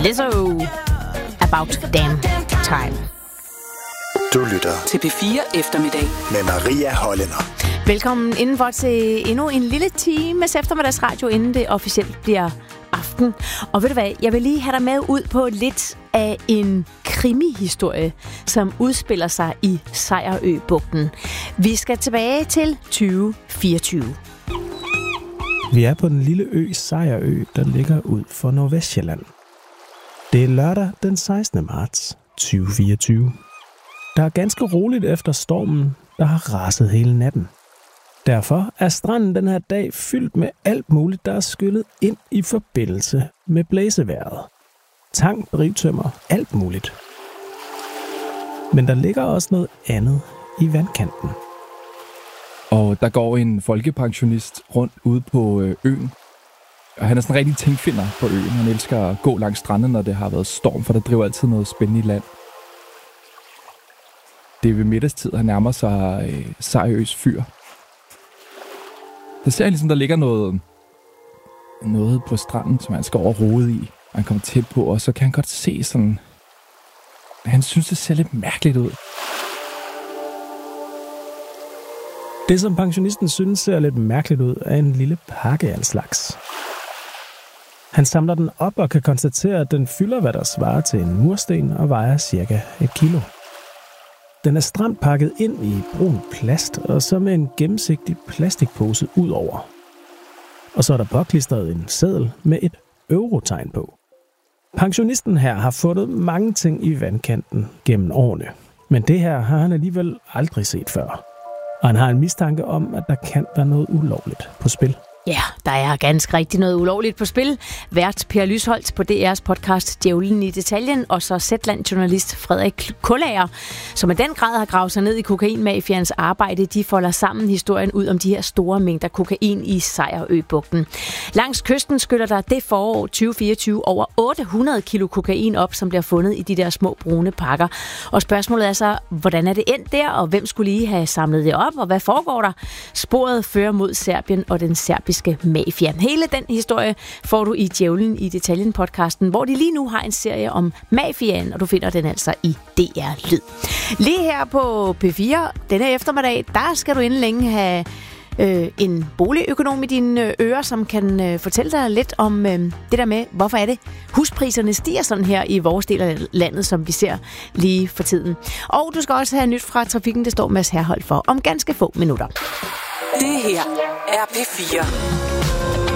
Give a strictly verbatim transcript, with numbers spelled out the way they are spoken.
Lizzo. About damn time. Du lytter til P fire Eftermiddag med Maria Hollænder. Velkommen indenfor til endnu en lille times eftermiddagsradio, inden det officielt bliver aften. Og ved du hvad, jeg vil lige have dig med ud på lidt af en krimihistorie, som udspiller sig i Sejerø-bugten. Vi skal tilbage til tyve fireogtyve. Vi er på den lille ø Sejerø, der ligger ud for Nordvestsjælland. Det er lørdag den sekstende marts tyve fireogtyve. Der er ganske roligt efter stormen, der har raset hele natten. Derfor er stranden den her dag fyldt med alt muligt, der er skyllet ind i forbindelse med blæsevejret. Tang, drivtømmer, alt muligt. Men der ligger også noget andet i vandkanten. Og der går en folkepensionist rundt ude på øen. Og han er sådan en rigtig tingfinder på øen. Han elsker at gå langs stranden, når det har været storm, for der driver altid noget spændende i land. Det er ved middagstid, han nærmer sig øh, Sejerøs fyr. Der ser jeg ligesom, der ligger noget, noget på stranden, som han skal over rode i. Og han kommer tæt på, og så kan han godt se sådan... Han synes, det ser lidt mærkeligt ud. Det, som pensionisten synes ser lidt mærkeligt ud, er en lille pakke af en slags. Han samler den op og kan konstatere, at den fylder, hvad der svarer til en mursten og vejer cirka et kilo. Den er stramt pakket ind i brun plast, og så med en gennemsigtig plastikpose ud over. Og så er der påklistret en seddel med et eurotegn på. Pensionisten her har fundet mange ting i vandkanten gennem årene, men det her har han alligevel aldrig set før. Og han har en mistanke om, at der kan være noget ulovligt på spil. Ja, der er ganske rigtig noget ulovligt på spil. Vært Per Lysholdt på D R's podcast Djævlen i detaljen, og så Zetland-journalist Frederik Kullager, som i den grad har gravet sig ned i kokainmafians arbejde. De folder sammen historien ud om de her store mængder kokain i Sejerø-bugten. Langs kysten skyller der det forår tyve fireogtyve over otte hundrede kilo kokain op, som bliver fundet i de der små brune pakker. Og spørgsmålet er så, hvordan er det endt der, og hvem skulle lige have samlet det op, og hvad foregår der? Sporet fører mod Serbien og den serbiske mafia. Hele den historie får du i Djævlen i detaljen-podcasten, hvor de lige nu har en serie om mafiaen, og du finder den altså i D R Lyd. Lige her på P fire, denne eftermiddag, der skal du inden længe have øh, en boligøkonom i dine ører, som kan øh, fortælle dig lidt om øh, det der med, hvorfor er det, huspriserne stiger sådan her i vores del af landet, som vi ser lige for tiden. Og du skal også have nyt fra trafikken, det står Mads Herholdt for om ganske få minutter. Det her er P fire.